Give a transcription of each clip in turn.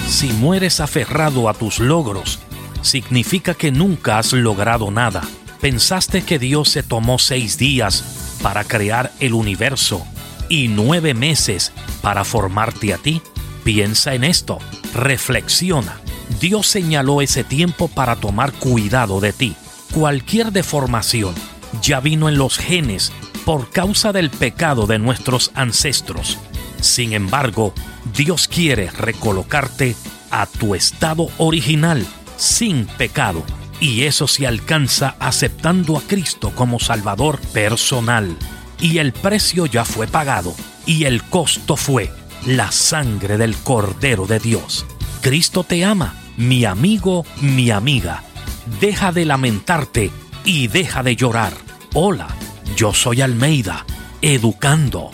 Si mueres aferrado a tus logros, significa que nunca has logrado nada. ¿Pensaste que Dios se tomó 6 días para crear el universo y 9 meses para formarte a ti? Piensa en esto, reflexiona. Dios señaló ese tiempo para tomar cuidado de ti. Cualquier deformación ya vino en los genes por causa del pecado de nuestros ancestros. Sin embargo, Dios quiere recolocarte a tu estado original, sin pecado. Y eso se alcanza aceptando a Cristo como Salvador personal. Y el precio ya fue pagado. Y el costo fue la sangre del Cordero de Dios. Cristo te ama, mi amigo, mi amiga. Deja de lamentarte y deja de llorar. Hola, yo soy Almeida, educando.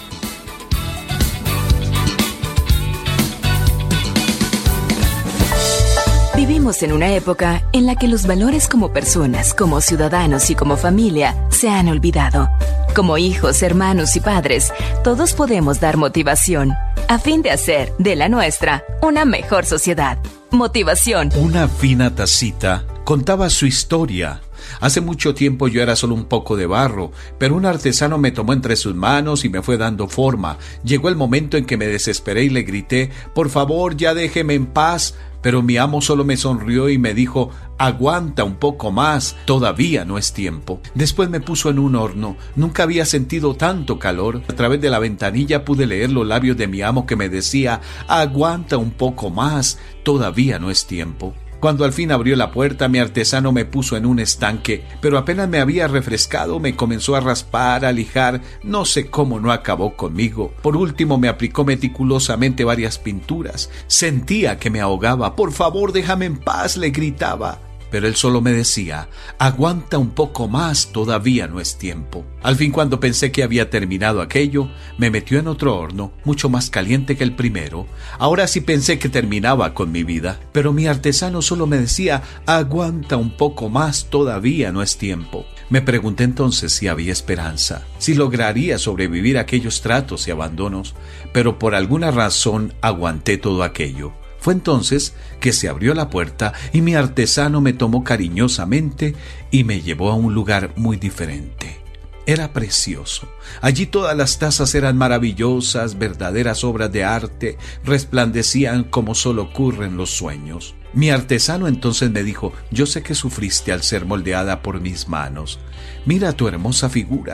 Vivimos en una época en la que los valores como personas, como ciudadanos y como familia se han olvidado. Como hijos, hermanos y padres, todos podemos dar motivación a fin de hacer de la nuestra una mejor sociedad. Motivación. Una fina tacita contaba su historia. Hace mucho tiempo yo era solo un poco de barro, pero un artesano me tomó entre sus manos y me fue dando forma. Llegó el momento en que me desesperé y le grité: «Por favor, ya déjeme en paz». Pero mi amo solo me sonrió y me dijo: «Aguanta un poco más, todavía no es tiempo». Después me puso en un horno. Nunca había sentido tanto calor. A través de la ventanilla pude leer los labios de mi amo que me decía: «Aguanta un poco más, todavía no es tiempo». Cuando al fin abrió la puerta, mi artesano me puso en un estanque, pero apenas me había refrescado me comenzó a raspar, a lijar, no sé cómo no acabó conmigo. Por último me aplicó meticulosamente varias pinturas. Sentía que me ahogaba. «Por favor, déjame en paz», le gritaba. Pero él solo me decía: «Aguanta un poco más, todavía no es tiempo». Al fin, cuando pensé que había terminado aquello, me metió en otro horno, mucho más caliente que el primero. Ahora sí pensé que terminaba con mi vida, pero mi artesano solo me decía: «Aguanta un poco más, todavía no es tiempo». Me pregunté entonces si había esperanza, si lograría sobrevivir a aquellos tratos y abandonos, pero por alguna razón aguanté todo aquello. Fue entonces que se abrió la puerta y mi artesano me tomó cariñosamente y me llevó a un lugar muy diferente. Era precioso. Allí todas las tazas eran maravillosas, verdaderas obras de arte, resplandecían como solo ocurre en los sueños. Mi artesano entonces me dijo: «Yo sé que sufriste al ser moldeada por mis manos. Mira tu hermosa figura.